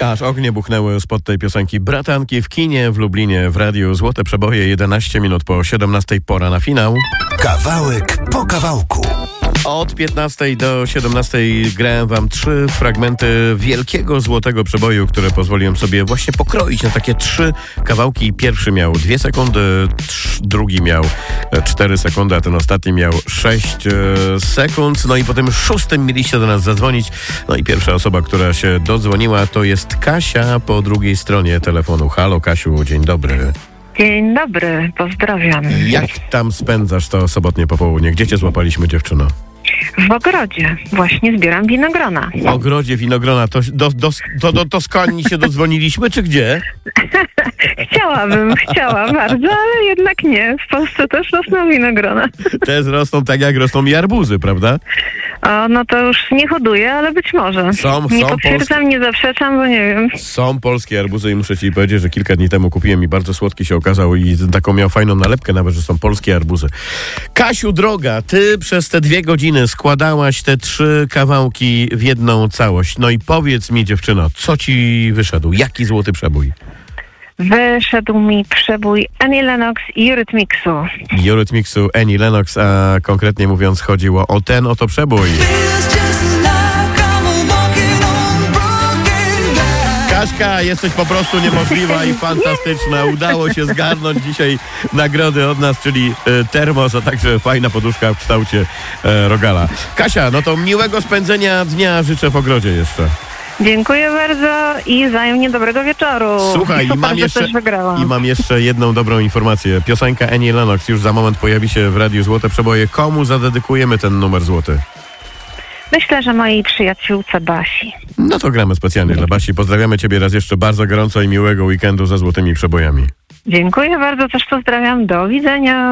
Aż ognie buchnęły spod tej piosenki bratanki w kinie w Lublinie w radiu Złote Przeboje 11 minut po 17, pora na finał. Kawałek po kawałku. Od 15 do 17 grałem wam 3 fragmenty wielkiego złotego przeboju, które pozwoliłem sobie właśnie pokroić na takie 3 kawałki. Pierwszy miał 2 sekundy, drugi miał 4 sekundy, a ten ostatni miał 6 sekund. No i po tym 6 mieliście do nas zadzwonić. No i pierwsza osoba, która się dodzwoniła, to jest Kasia po drugiej stronie telefonu. Halo Kasiu, dzień dobry. Dzień dobry, pozdrawiam. Jak tam spędzasz to sobotnie popołudnie? Gdzie cię złapaliśmy, dziewczyno? W ogrodzie. Właśnie zbieram winogrona. W ogrodzie winogrona. To z koni się dodzwoniliśmy, czy gdzie? Chciała bardzo, ale jednak nie. W Polsce też rosną winogrona. Te rosną tak, jak rosną i arbuzy, prawda? O, no to już nie hoduję, ale być może. Nie potwierdzam, nie zaprzeczam, bo nie wiem. Są polskie arbuzy i muszę ci powiedzieć, że kilka dni temu kupiłem i bardzo słodki się okazał i taką miał fajną nalepkę nawet, że są polskie arbuzy. Kasiu droga, ty przez te 2 godziny składałaś te 3 kawałki w jedną całość. No i powiedz mi, dziewczyno, co ci wyszedł? Jaki złoty przebój? Wyszedł mi przebój Annie Lennox i Eurythmicsu. Eurythmicsu, Annie Lennox, a konkretnie mówiąc chodziło o ten oto przebój. Kaśka, jesteś po prostu niemożliwa i fantastyczna. Udało się zgarnąć dzisiaj nagrody od nas, czyli termos, a także fajna poduszka w kształcie rogala. Kasia, no to miłego spędzenia dnia życzę w ogrodzie jeszcze. Dziękuję bardzo i wzajemnie dobrego wieczoru. Słuchaj, i mam jeszcze jedną dobrą informację. Piosenka Annie Lennox już za moment pojawi się w Radiu Złote Przeboje. Komu zadedykujemy ten numer złoty? Myślę, że mojej przyjaciółce Basi. No to gramy specjalnie dla Basi. Pozdrawiamy ciebie raz jeszcze bardzo gorąco i miłego weekendu ze złotymi przebojami. Dziękuję bardzo, też pozdrawiam. Do widzenia.